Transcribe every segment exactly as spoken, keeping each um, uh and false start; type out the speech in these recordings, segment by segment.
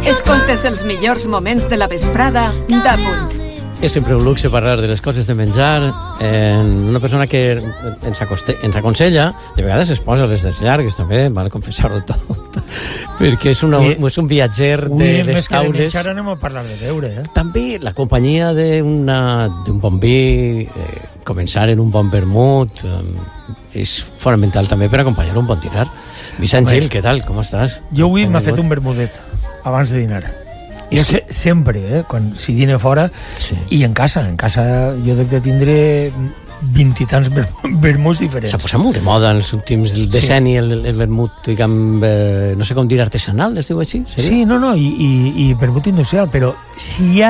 Escoltes els millors moments de la vesprada d'Apunt. És sempre un luxe parlar de les coses de menjar. Eh, una persona que ens, acoste, ens aconsella, de vegades es posa les dels llargues també, val confessar-ho tot, perquè és, una, I, és un viatger de les més taules. Que de menjar anem a parlar de beure, eh? També la companyia d'un bon vi, eh, començar en un bon vermut, eh, és fonamental també per acompanyar un bon dinar. Vicent Gil, què tal? Com estàs? Jo avui m'ha fet un vermudet abans de dinar. Jo sé, sempre, eh, quan si dine fora, sí. I en casa, en casa jo de tindré vint i tants ver, vermuts diferents. S'ha posat molt de moda en els últims decenni sí. el, el vermut, diguem, eh, no sé com dir, artesanal, es diu així? Seria? Sí, no, no, i, i, i vermut industrial, però si hi ha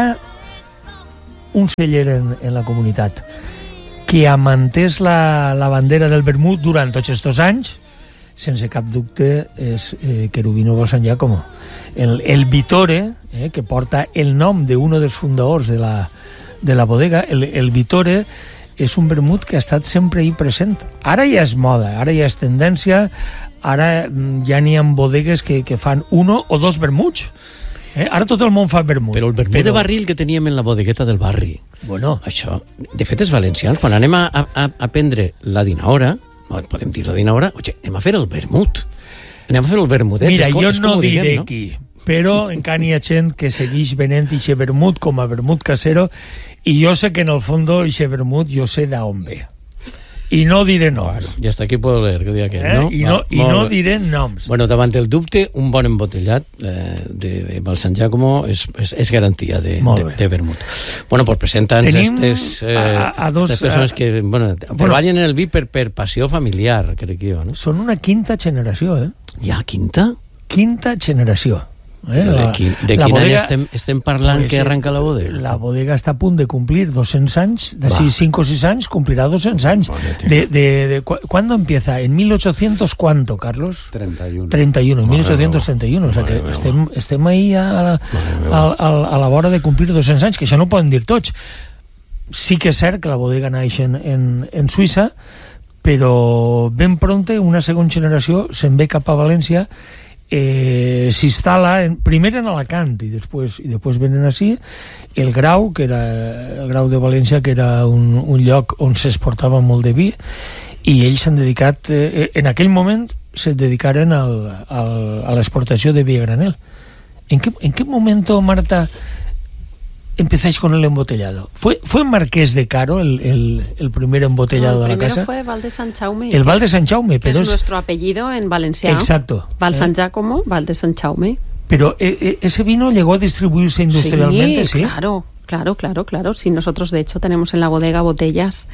un celler en, en la comunitat que amantés la, la bandera del vermut durant tots aquests anys, sense cap dubte és eh, Cherubino Balsan Giacomo. El, el Vitore, eh, que porta el nom d'un dels fundadors de la, de la bodega, el, el Vitore és un vermut que ha estat sempre ahí present. Ara ja és moda, ara ja és tendència, ara ja n'hi ha bodegues que, que fan uno o dos vermuts. Eh? Ara tot el món fa vermut. Però el vermut però... de barril que teníem en la bodegueta del barri, bueno. Això, de fet, els valencians, quan anem a, a, a prendre la dinaora, no, podem dir la dinaora, oye, anem a fer el vermut. Anem a fer el vermudet. Mira, com, jo no diré diguem, no? qui, però encara hi ha gent que segueix venent ixe vermut com a vermut casero, i jo sé que en el fondo ixe vermut jo sé d'on ve. I no diré noms. Bueno, ja està aquí puedo leer, que dia que, eh? no? I no, Va, i no diré noms. Bueno, davant del dubte, un bon embotellat eh, de Balsan Giacomo és, és, és garantia de, de, de vermut. Bueno, pues presenta'ns aquestes eh, a, a dos, persones a, que bueno, bueno, treballen en el vi per, per passió familiar, crec jo, no? Són una quinta generació, eh? Ja, quinta? Quinta generació. Eh? De, la, quin, de quin bodega, any estem, estem parlant pues, que arranca la bodega? La bodega està a punt de complir doscientos anys, d'ací cinc o sis anys cumplirà doscientos anys. De, de, de, ¿Cuándo empieza? ¿En mil ochocientos cuánto, Carlos? treinta y uno. treinta y uno, en mil ochocientos treinta y uno. O sea que estem, estem ahí a, a, a, a la vora de complir doscientos anys, que això no ho poden dir tots. Sí que és cert que la bodega naix en, en, en Suïssa, però ben pronte una segona generació se'n ve cap a València, eh, s'instal·la en, primer en Alacant i després, i després venen així el Grau, que era el Grau de València, que era un, un lloc on s'exportava molt de vi, i ells s'han dedicat, eh, en aquell moment se dedicaren al, al, a l'exportació de vi a granel. ¿En qué, en qué momento, Marta, empezáis con el embotellado? ¿Fue, fue Marqués de Caro el, el, el primer embotellado no, el de la casa? El primero fue Val de Sant Jaume. El Val de Sant Jaume, pero es, es nuestro apellido en valenciano. Exacto. Balsan Giacomo, Val de Sant Jaume. Pero eh, ese vino llegó a distribuirse industrialmente, ¿sí? Sí, claro, claro, claro, claro. Sí, nosotros de hecho tenemos en la bodega botellas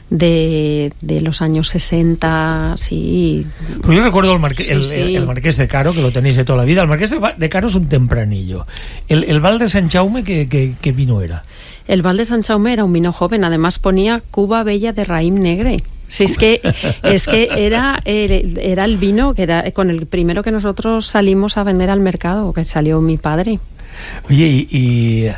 de, de los años sesenta, sí. Pues yo recuerdo el, marque, sí, el, sí. el, el Marqués de Caro, que lo tenéis de toda la vida. El Marqués de, de Caro es un tempranillo. El, el Val de Sant Jaume, ¿qué, qué, qué vino era? El Val de Sant Jaume era un vino joven, además ponía Cuba Bella de Raïm Negre. Sí, es que, es que era, era el vino que era con el primero que nosotros salimos a vender al mercado, que salió mi padre. Oye, y, y,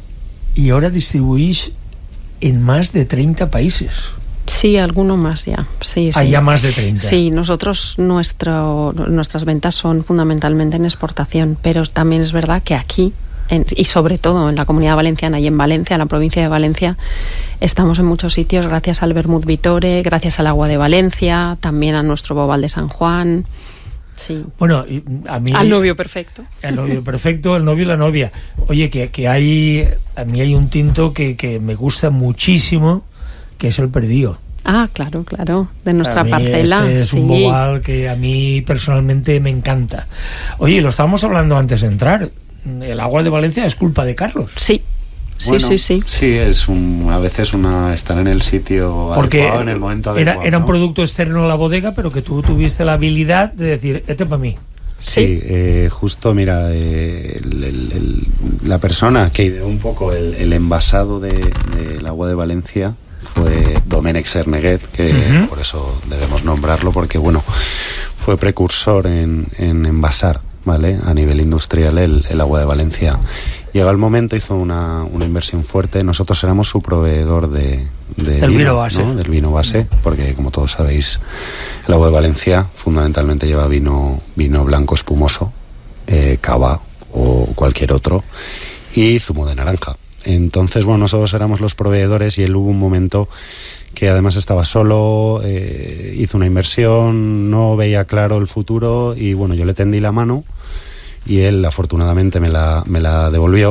y ahora distribuís en más de treinta países. Sí, alguno más ya. Sí, sí. Hay ya más de treinta. Sí, nosotros, nuestro, nuestras ventas son fundamentalmente en exportación, pero también es verdad que aquí, En, y sobre todo en la Comunidad Valenciana y en Valencia, en la provincia de Valencia, estamos en muchos sitios gracias al Vermut Vitore, gracias al agua de Valencia, también a nuestro Bobal de San Juan. Sí. Bueno, a mí, al novio perfecto. El novio perfecto, el novio y la novia. Oye, que, que hay, a mí hay un tinto que, que me gusta muchísimo, que es el Perdío. Ah, claro, claro, de nuestra a mí parcela. Este es sí. un Bobal que a mí personalmente me encanta. Oye, lo estábamos hablando antes de entrar. El agua de Valencia es culpa de Carlos. Sí, sí, bueno, sí, sí. Sí, es un, a veces una estar en el sitio porque adecuado, en el momento adecuado. Era, era un ¿no? producto externo a la bodega, pero que tú tuviste la habilidad de decir, este para mí. Sí, sí. Eh, justo, mira, eh, el, el, el, la persona que ideó un poco el, el envasado del de, de agua de Valencia fue Domènec Cerneguet, que uh-huh. por eso debemos nombrarlo, porque bueno, fue precursor en, en envasar, ¿vale? A nivel industrial el, el agua de Valencia. Llega el momento, hizo una, una inversión fuerte. Nosotros éramos su proveedor de, de del vino, vino base, ¿no? Del vino base, porque como todos sabéis, el agua de Valencia fundamentalmente lleva vino, vino blanco espumoso, eh, cava o cualquier otro, y zumo de naranja. Entonces, bueno, nosotros éramos los proveedores y él hubo un momento que además estaba solo, eh, hizo una inversión, no veía claro el futuro y bueno, yo le tendí la mano y él afortunadamente me la, me la devolvió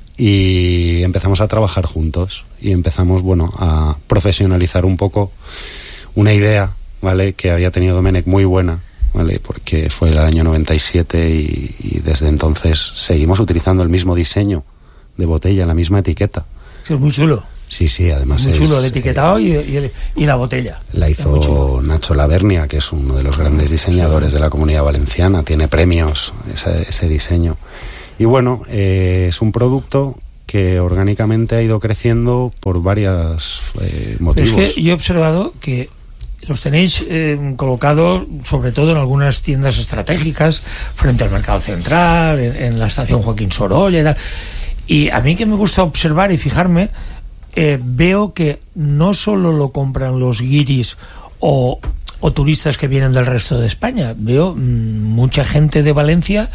y empezamos a trabajar juntos y empezamos, bueno, a profesionalizar un poco una idea, ¿vale?, que había tenido Domènech muy buena, ¿vale?, porque fue el año noventa y siete y, y desde entonces seguimos utilizando el mismo diseño de botella, la misma etiqueta. Sí, es muy chulo. Sí, sí, además muy es... Muy chulo, el etiquetado eh, y, y, el, y la botella. La hizo Nacho Lavernia, que es uno de los grandes diseñadores de la Comunidad Valenciana. Tiene premios ese, ese diseño. Y bueno, eh, es un producto que orgánicamente ha ido creciendo por varios eh, motivos. Pero es que yo he observado que los tenéis eh, colocados sobre todo en algunas tiendas estratégicas frente al Mercado Central, en, en la estación Joaquín Sorolla y tal. Y a mí que me gusta observar y fijarme, eh, veo que no solo lo compran los guiris o, o turistas que vienen del resto de España, veo mmm, mucha gente de Valencia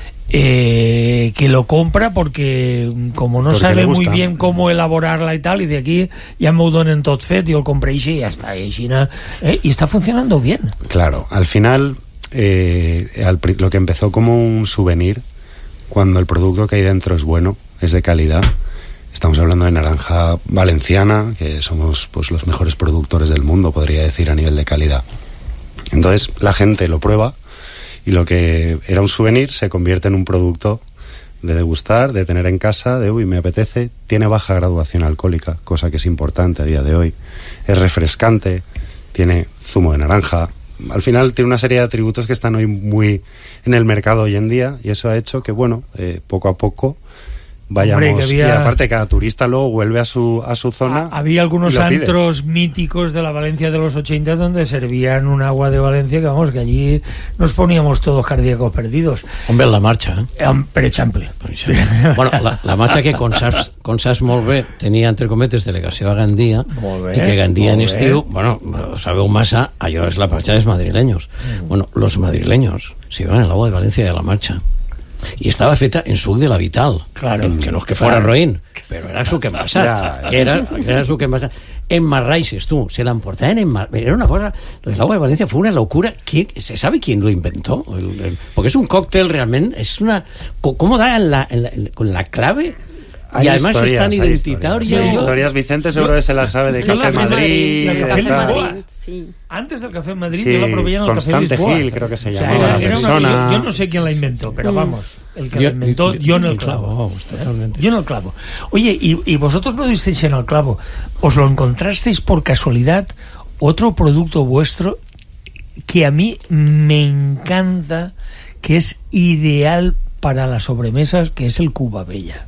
eh, que lo compra porque como no porque sabe muy bien cómo elaborarla y tal, y de aquí ya me ho donen tot fet, yo el compré y ya está, y, China, eh, y está funcionando bien. Claro, al final eh, al, lo que empezó como un souvenir, cuando el producto que hay dentro es bueno, es de calidad. Estamos hablando de naranja valenciana, que somos pues los mejores productores del mundo, podría decir, a nivel de calidad. Entonces la gente lo prueba y lo que era un souvenir se convierte en un producto de degustar, de tener en casa, de uy, me apetece. Tiene baja graduación alcohólica, cosa que es importante a día de hoy. Es refrescante, tiene zumo de naranja. Al final tiene una serie de atributos que están hoy muy en el mercado hoy en día y eso ha hecho que, bueno, eh, poco a poco vayamos. Hombre, había... Y aparte cada turista luego vuelve a su a su zona. Ah, había algunos antros míticos de la Valencia de los ochenta donde servían un agua de Valencia que vamos, que allí nos poníamos todos cardíacos perdidos. Hombre, la marcha, eh? Per exemple. Bueno, la, la marcha que con saps, con saps molt bé tenia, entre cometes, delegació a Gandia, bé, i que Gandia en estiu, bé. Bueno, sabeu massa, allò és la marcha dels madrileños. Mm. Bueno, los madrileños se iban el agua de Valencia de la marcha. Y estaba feta en suc de la Vital, claro, que, que no es que fuera claro. roín, pero era suc envasat, que era, que era suc envasat. En Marraises, tú, se la importaban en Marraises. Era una cosa, lo del agua de Valencia fue una locura. ¿Quién, ¿Se sabe quién lo inventó? El, el, porque es un cóctel realmente, es una... ¿Cómo da en la, en la, en, con la clave? Hay y además historias, están identitarios. Historias, hay historias. Vicente seguro que se la sabe de Café Madrid. Madrid, Café Madrid sí. Antes del Café Madrid sí, yo la probé en el Café Lisboa. Gil, creo que se llamaba. O sea, era, era una, yo, yo no sé quién la inventó, pero vamos, el que yo, la inventó, yo, yo en el clavo. Totalmente. Yo en el clavo. Oye, y, y vosotros no disteis en el clavo, ¿os lo encontrasteis por casualidad otro producto vuestro que a mí me encanta, que es ideal para las sobremesas, que es el Cuba Bella?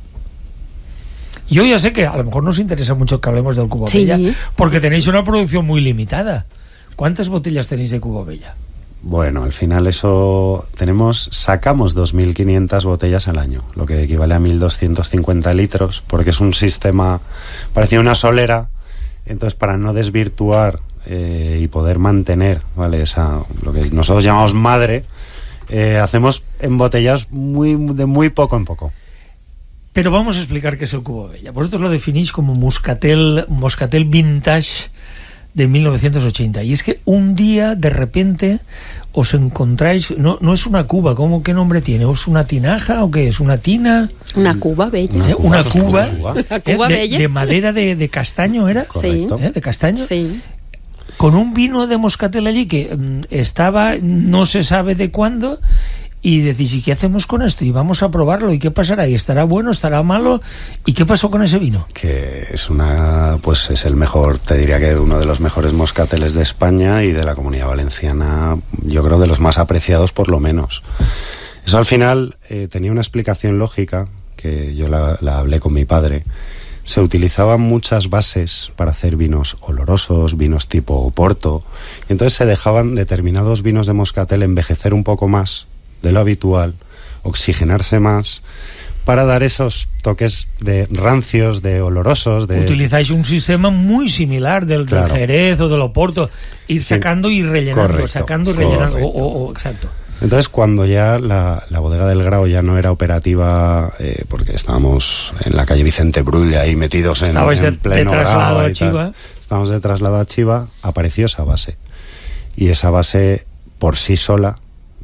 Yo ya sé que a lo mejor nos interesa mucho que hablemos del Cuba sí. Bella, porque tenéis una producción muy limitada. ¿Cuántas botellas tenéis de Cuba Bella? Bueno, al final eso tenemos, sacamos dos mil quinientas botellas al año, lo que equivale a mil doscientos cincuenta litros, porque es un sistema, parecía una solera. Entonces, para no desvirtuar eh, y poder mantener, ¿vale?, esa, lo que nosotros llamamos madre, eh, hacemos en botellas muy, de muy poco en poco. Pero vamos a explicar qué es el Cuba Bella. Vosotros lo definís como Moscatel, Moscatel Vintage de mil novecientos ochenta. Y es que un día, de repente, os encontráis... No, no es una cuba, ¿cómo, qué nombre tiene? ¿Es una tinaja o qué es? ¿Una tina? Una cuba bella. Una cuba, una cuba, una cuba eh, bella. De, de madera de, de castaño, ¿era? Correcto. ¿Eh? ¿De castaño? Sí. Con un vino de Moscatel allí que mm, estaba, no se sabe de cuándo... Y decís, ¿y qué hacemos con esto? Y vamos a probarlo, ¿y qué pasará? ¿Y estará bueno, estará malo? ¿Y qué pasó con ese vino? Que es una, pues es el mejor, te diría que uno de los mejores moscateles de España y de la Comunidad Valenciana, yo creo de los más apreciados por lo menos. Eso al final eh, tenía una explicación lógica, que yo la, la hablé con mi padre. Se utilizaban muchas bases para hacer vinos olorosos, vinos tipo Oporto, y entonces se dejaban determinados vinos de moscatel envejecer un poco más de lo habitual, oxigenarse más, para dar esos toques de rancios, de olorosos. De... Utilizáis un sistema muy similar del, claro. del Jerez o del Oporto, ir sacando y rellenando, correcto, sacando y rellenando. O, o, o, exacto. Entonces, cuando ya la, la bodega del Grao ya no era operativa, eh, porque estábamos en la calle Vicente Brull, ahí metidos en, en de, pleno de traslado Grao a Chiva. Estábamos de traslado a Chiva, apareció esa base. Y esa base, por sí sola,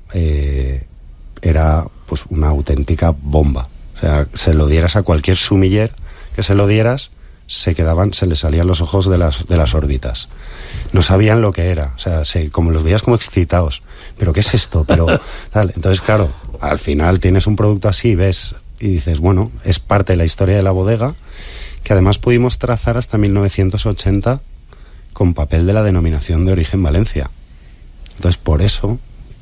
eh, era pues una auténtica bomba. O sea, se lo dieras a cualquier sumiller que se lo dieras, se quedaban, se les salían los ojos de las, de las órbitas. No sabían lo que era, o sea, se, como los veías como excitados. ¿Pero qué es esto? Pero tal. Entonces, claro, al final tienes un producto así, ves, y dices, bueno, es parte de la historia de la bodega, que además pudimos trazar hasta mil novecientos ochenta con papel de la denominación de origen Valencia. Entonces, por eso,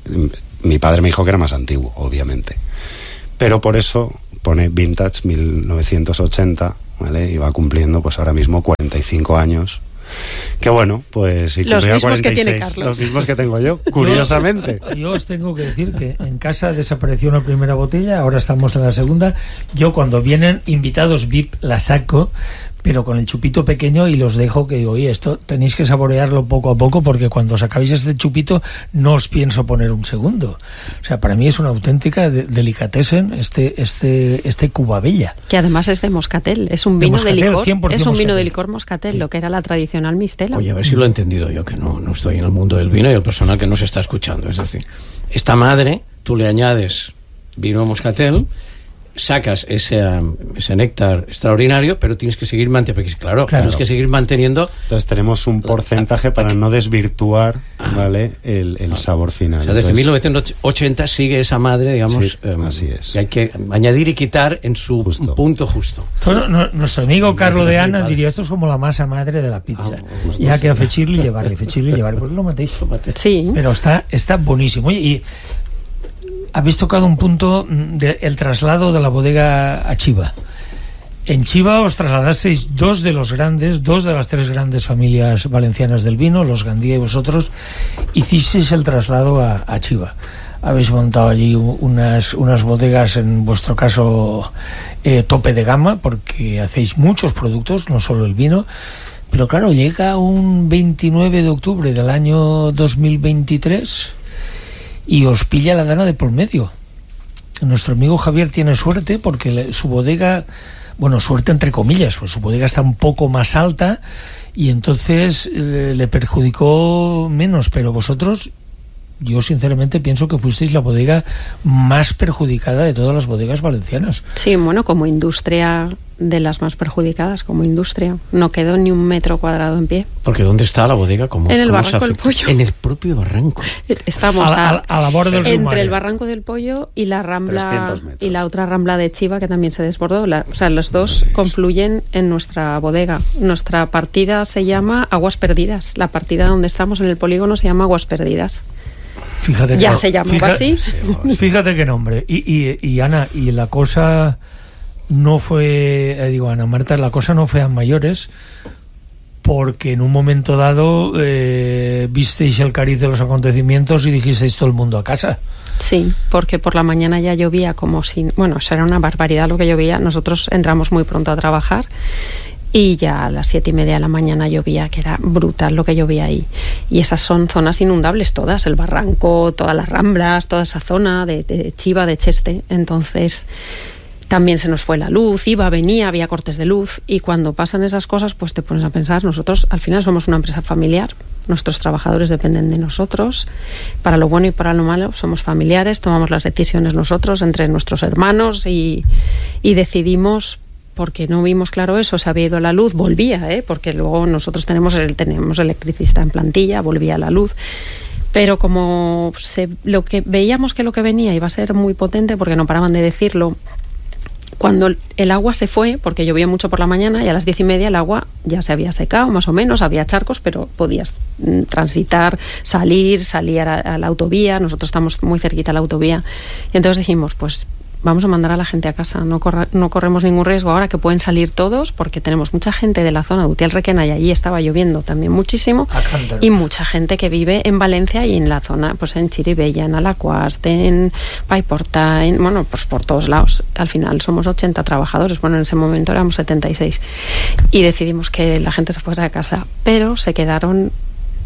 mi padre me dijo que era más antiguo, obviamente. Pero por eso pone Vintage mil novecientos ochenta, ¿vale? Y va cumpliendo pues ahora mismo cuarenta y cinco años. Que bueno, pues si cumplía cuarenta y seis, los mismos que tengo yo, curiosamente. Yo, yo os tengo que decir que en casa desapareció una primera botella, ahora estamos en la segunda. Yo cuando vienen invitados V I P la saco, pero con el chupito pequeño, y los dejo que digo, oye, esto tenéis que saborearlo poco a poco, porque cuando os acabéis este chupito no os pienso poner un segundo. O sea, para mí es una auténtica de delicatessen este este este Cuba Bella. Que además es de moscatel, es un vino de, moscatel, de licor, es un moscatel. vino de licor moscatel, sí. Lo que era la tradicional mistela. Oye, a ver si lo he entendido yo, que no, no estoy en el mundo del vino, y el personal que nos está escuchando. Es decir, esta madre, tú le añades vino moscatel, sacas ese, um, ese néctar extraordinario, pero tienes que seguir manteniendo, claro, claro, tienes que seguir manteniendo. Entonces tenemos un porcentaje para no desvirtuar, ah, ¿vale? el, el sabor final. O sea, desde Entonces, mil novecientos ochenta sigue esa madre, digamos, sí, um, así es. Que hay que añadir y quitar en su justo. punto justo. Bueno, no, nuestro amigo Carlos de Ana diría, esto es como la masa madre de la pizza. Ah, y hay que afegirle y llevarle, afegirle y llevarle. Pues lo matéis. Sí. Pero está, está buenísimo. Oye, y habéis tocado un punto del de traslado de la bodega a Chiva. En Chiva os trasladasteis dos de los grandes, dos de las tres grandes familias valencianas del vino, los Gandía y vosotros, hicisteis el traslado a, a Chiva. Habéis montado allí unas, unas bodegas, en vuestro caso eh, tope de gama, porque hacéis muchos productos, no solo el vino. Pero claro, llega un veintinueve de octubre del año dos mil veintitrés... y os pilla la dana de por medio. Nuestro amigo Javier tiene suerte porque le, su bodega, bueno, suerte entre comillas, pues su bodega está un poco más alta y entonces eh, le perjudicó menos, pero vosotros, yo sinceramente pienso que fuisteis la bodega más perjudicada de todas las bodegas valencianas. Sí, bueno, como industria, de las más perjudicadas, como industria. No quedó ni un metro cuadrado en pie. Porque ¿dónde está la bodega? ¿Cómo, en el cómo Barranco del Pollo. En el propio barranco. Estamos a, a, a la borda del entre Rumare. El Barranco del Pollo y la Rambla y la otra Rambla de Chiva, que también se desbordó. La, o sea, los dos no confluyen en nuestra bodega. Nuestra partida se llama Aguas Perdidas. La partida donde estamos en el polígono se llama Aguas Perdidas. Fíjate ya que, se llama fíjate, así. Fíjate qué nombre. Y, y, y Ana, y la cosa no fue, eh, digo, Ana Marta, la cosa no fue a mayores, porque en un momento dado eh, visteis el cariz de los acontecimientos y dijisteis todo el mundo a casa. Sí, porque por la mañana ya llovía como si... Bueno, eso era una barbaridad lo que llovía. Nosotros entramos muy pronto a trabajar y ya a las siete y media de la mañana llovía, que era brutal lo que llovía ahí. Y esas son zonas inundables todas, el Barranco, todas las Ramblas, toda esa zona de, de Chiva, de Cheste. Entonces también se nos fue la luz, iba, venía, había cortes de luz, y cuando pasan esas cosas pues te pones a pensar, nosotros al final somos una empresa familiar, nuestros trabajadores dependen de nosotros, para lo bueno y para lo malo somos familiares, tomamos las decisiones nosotros entre nuestros hermanos y, y decidimos, porque no vimos claro eso, se había ido la luz, volvía, ¿eh? Porque luego nosotros tenemos el, tenemos electricista en plantilla, volvía la luz, pero como se, lo que veíamos que lo que venía iba a ser muy potente, porque no paraban de decirlo, cuando el agua se fue, porque llovía mucho por la mañana, y a las diez y media el agua ya se había secado, más o menos, había charcos, pero podías mm, transitar, salir, salir a, a la autovía, nosotros estamos muy cerquita a la autovía, y entonces dijimos, pues vamos a mandar a la gente a casa, no, corra, no corremos ningún riesgo ahora, que pueden salir todos, porque tenemos mucha gente de la zona de Utiel Requena, y allí estaba lloviendo también muchísimo, y mucha gente que vive en Valencia y en la zona, pues en Chirivella, en Alacuaste, en Paiporta, en, bueno, pues por todos lados. Al final somos ochenta trabajadores, bueno, en ese momento éramos setenta y seis, y decidimos que la gente se fuese a casa, pero se quedaron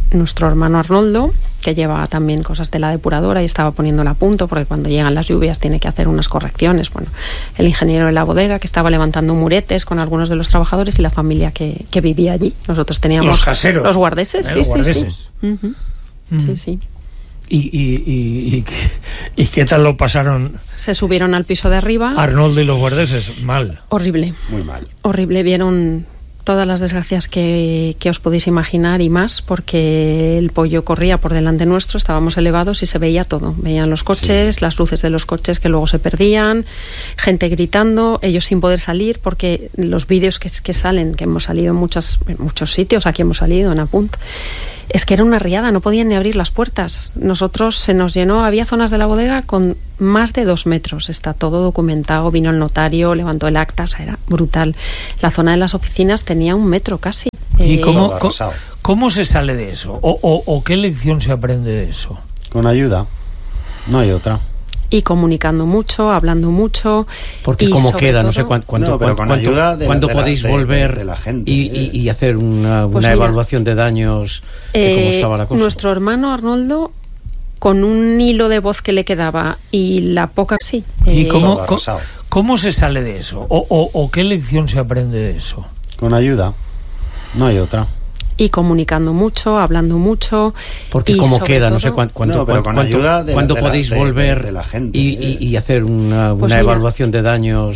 nuestro hermano Arnoldo, que lleva también cosas de la depuradora y estaba poniéndola a punto, porque cuando llegan las lluvias tiene que hacer unas correcciones. Bueno, el ingeniero de la bodega, que estaba levantando muretes con algunos de los trabajadores, y la familia que, que vivía allí. Nosotros teníamos... Los caseros. Los guardeses, ¿Eh? sí, Los sí, guardeses. sí. Uh-huh. Mm. Sí, sí. ¿Y, y, y, y, ¿Y qué tal lo pasaron? Se subieron al piso de arriba. Arnoldo y los guardeses, mal. Horrible. Muy mal. Horrible. Vieron todas las desgracias que, que os podéis imaginar y más, porque el pollo corría por delante nuestro, estábamos elevados y se veía todo. Veían los coches, sí. las luces de los coches que luego se perdían, gente gritando, ellos sin poder salir, porque los vídeos que, que salen, que hemos salido en, muchas, en muchos sitios, aquí hemos salido, en Apunt, es que era una riada, no podían ni abrir las puertas. Nosotros se nos llenó, había zonas de la bodega con más de dos metros, está todo documentado, vino el notario, levantó el acta, o sea, era brutal. La zona de las oficinas tenía un metro casi. ¿Y eh, cómo, cómo, cómo se sale de eso? ¿O, o, ¿O qué lección se aprende de eso? Con ayuda, no hay otra. Y comunicando mucho, hablando mucho. Porque y como queda, todo, no sé cuánto, cuánto, no, pero cuánto, con ayuda de cuándo la, de podéis la, de, volver de, de la gente, y, eh. y, y hacer una, Pues una mira, evaluación de daños de eh, cómo estaba la cosa. Nuestro hermano Arnoldo, con un hilo de voz que le quedaba y la poca... Sí. ¿Y eh, cómo, cómo, cómo se sale de eso? ¿O, o, ¿O qué lección se aprende de eso? Con ayuda, no hay otra. Y comunicando mucho, hablando mucho. Porque y como queda, todo, no sé cuánto, cuánto, no, pero con cuánto, ayuda de cuándo la, de podéis la, de, volver de, de la gente, y, eh. y, y hacer una, Pues una mira, evaluación de daños